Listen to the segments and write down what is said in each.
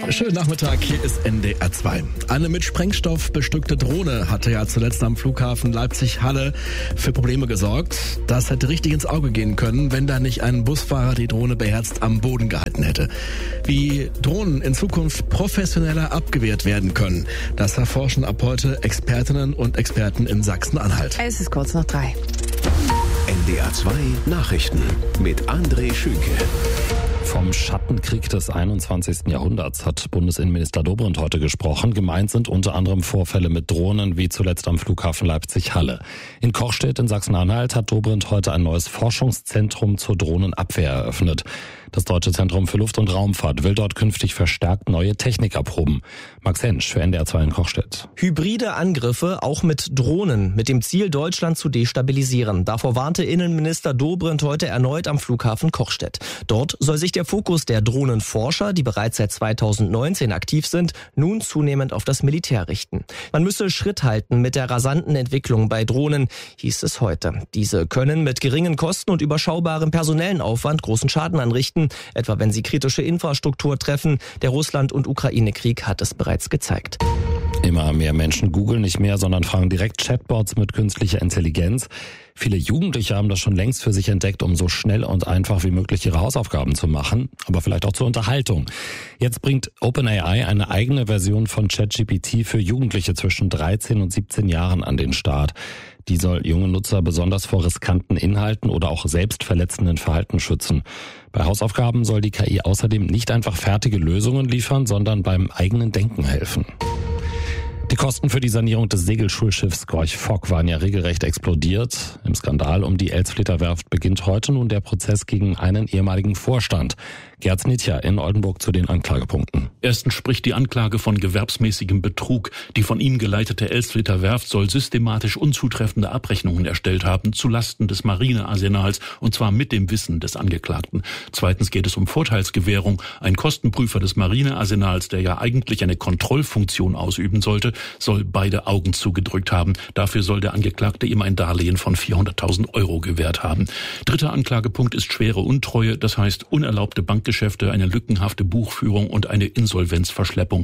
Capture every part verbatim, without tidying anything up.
Schönen Nachmittag, hier ist N D R zwei. Eine mit Sprengstoff bestückte Drohne hatte ja zuletzt am Flughafen Leipzig-Halle für Probleme gesorgt. Das hätte richtig ins Auge gehen können, wenn da nicht ein Busfahrer die Drohne beherzt am Boden gehalten hätte. Wie Drohnen in Zukunft professioneller abgewehrt werden können, das erforschen ab heute Expertinnen und Experten in Sachsen-Anhalt. Es ist kurz nach drei. N D R zwei Nachrichten mit André Schünke. Vom Schattenkrieg des einundzwanzigsten Jahrhunderts hat Bundesinnenminister Dobrindt heute gesprochen. Gemeint sind unter anderem Vorfälle mit Drohnen, wie zuletzt am Flughafen Leipzig-Halle. In Kochstedt in Sachsen-Anhalt hat Dobrindt heute ein neues Forschungszentrum zur Drohnenabwehr eröffnet. Das Deutsche Zentrum für Luft- und Raumfahrt will dort künftig verstärkt neue Technik erproben. Max Hensch für N D R zwei in Kochstedt. Hybride Angriffe auch mit Drohnen, mit dem Ziel, Deutschland zu destabilisieren. Davor warnte Innenminister Dobrindt heute erneut am Flughafen Kochstedt. Dort soll sich der Fokus der Drohnenforscher, die bereits seit zweitausendneunzehn aktiv sind, nun zunehmend auf das Militär richten. Man müsse Schritt halten mit der rasanten Entwicklung bei Drohnen, hieß es heute. Diese können mit geringen Kosten und überschaubarem personellen Aufwand großen Schaden anrichten, etwa wenn sie kritische Infrastruktur treffen. Der Russland- und Ukraine-Krieg hat es bereits gezeigt. Immer mehr Menschen googeln nicht mehr, sondern fragen direkt Chatbots mit künstlicher Intelligenz. Viele Jugendliche haben das schon längst für sich entdeckt, um so schnell und einfach wie möglich ihre Hausaufgaben zu machen, aber vielleicht auch zur Unterhaltung. Jetzt bringt OpenAI eine eigene Version von ChatGPT für Jugendliche zwischen dreizehn und siebzehn Jahren an den Start. Die soll junge Nutzer besonders vor riskanten Inhalten oder auch selbstverletzenden Verhalten schützen. Bei Hausaufgaben soll die K I außerdem nicht einfach fertige Lösungen liefern, sondern beim eigenen Denken helfen. Die Kosten für die Sanierung des Segelschulschiffs Gorch Fock waren ja regelrecht explodiert. Im Skandal um die Elsfleter Werft beginnt heute nun der Prozess gegen einen ehemaligen Vorstand. Gerd Snitja in Oldenburg zu den Anklagepunkten. Erstens spricht die Anklage von gewerbsmäßigem Betrug. Die von ihm geleitete Elsfleter Werft soll systematisch unzutreffende Abrechnungen erstellt haben, zulasten des Marinearsenals, und zwar mit dem Wissen des Angeklagten. Zweitens geht es um Vorteilsgewährung. Ein Kostenprüfer des Marinearsenals, der ja eigentlich eine Kontrollfunktion ausüben sollte, soll beide Augen zugedrückt haben. Dafür soll der Angeklagte ihm ein Darlehen von vierhunderttausend Euro gewährt haben. Dritter Anklagepunkt ist schwere Untreue, das heißt unerlaubte Bankgeschäfte, eine lückenhafte Buchführung und eine Insolvenzverschleppung.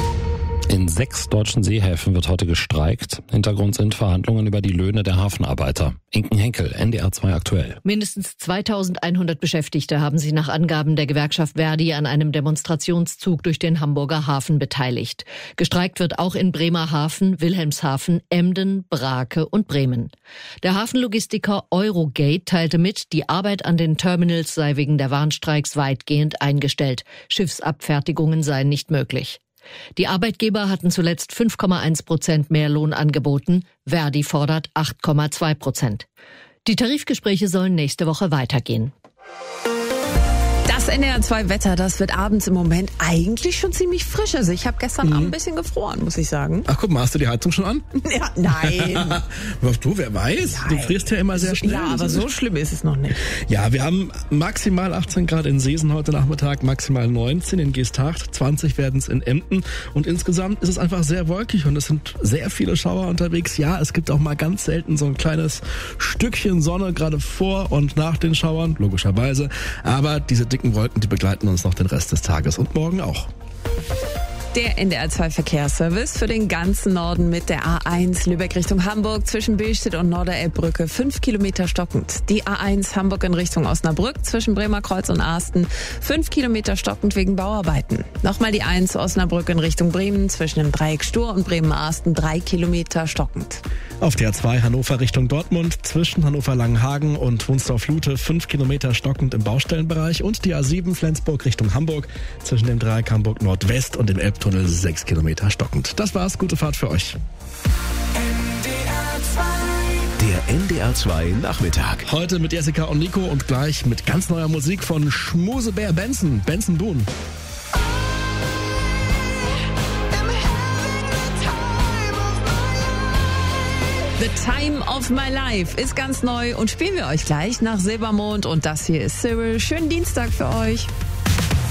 In sechs deutschen Seehäfen wird heute gestreikt. Hintergrund sind Verhandlungen über die Löhne der Hafenarbeiter. Inken Henkel, N D R zwei aktuell. Mindestens zweitausendeinhundert Beschäftigte haben sich nach Angaben der Gewerkschaft Verdi an einem Demonstrationszug durch den Hamburger Hafen beteiligt. Gestreikt wird auch in Bremerhaven, Wilhelmshaven, Emden, Brake und Bremen. Der Hafenlogistiker Eurogate teilte mit, die Arbeit an den Terminals sei wegen der Warnstreiks weitgehend eingestellt. Schiffsabfertigungen seien nicht möglich. Die Arbeitgeber hatten zuletzt fünf Komma eins Prozent mehr Lohn angeboten, Verdi fordert acht Komma zwei Prozent. Die Tarifgespräche sollen nächste Woche weitergehen. Das N D R zwei Wetter, das wird abends im Moment eigentlich schon ziemlich frisch. Also ich habe gestern mhm. Abend ein bisschen gefroren, muss ich sagen. Ach guck mal, hast du die Heizung schon an? Ja, nein. Du, wer weiß? Nein. Du frierst ja immer sehr schnell. Ja, aber so schlimm ist es noch nicht. Ja, wir haben maximal achtzehn Grad in Seesen heute Nachmittag, maximal neunzehn in Geesthacht, zwanzig werden es in Emden. Und insgesamt ist es einfach sehr wolkig und es sind sehr viele Schauer unterwegs. Ja, es gibt auch mal ganz selten so ein kleines Stückchen Sonne, gerade vor und nach den Schauern, logischerweise. Aber diese dicken Wolken, die begleiten uns noch den Rest des Tages und morgen auch. Der N D R zwei Verkehrsservice für den ganzen Norden mit der A eins Lübeck Richtung Hamburg zwischen Billstedt und Norderelbbrücke fünf Kilometer stockend. Die A eins Hamburg in Richtung Osnabrück zwischen Bremerkreuz und Asten fünf Kilometer stockend wegen Bauarbeiten. Nochmal die eins Osnabrück in Richtung Bremen zwischen dem Dreieck Stur und Bremen-Asten drei Kilometer stockend. Auf der A zwei Hannover Richtung Dortmund zwischen Hannover-Langenhagen und Wunsdorf-Lute fünf Kilometer stockend im Baustellenbereich und die A sieben Flensburg Richtung Hamburg zwischen dem Dreieck Hamburg Nordwest und dem Elbtunnel sechs Kilometer stockend. Das war's, gute Fahrt für euch. Der N D R zwei Nachmittag. Heute mit Jessica und Nico und gleich mit ganz neuer Musik von Schmusebär Benson, Benson Boone. The Time of My Life ist ganz neu und spielen wir euch gleich nach Silbermond. Und das hier ist Cyril. Schönen Dienstag für euch.